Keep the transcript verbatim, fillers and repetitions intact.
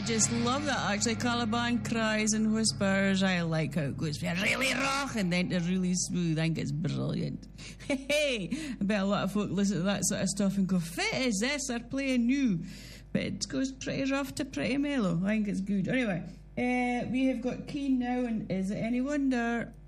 just love that, actually. Caliban cries and whispers. I like how it goes from really rough and then to really smooth. I think it's brilliant. Hey, I bet a lot of folk listen to that sort of stuff and go, fit is this? They're playing new. But it goes pretty rough to pretty mellow. I think it's good. Anyway, uh, we have got Keane now, and is it any wonder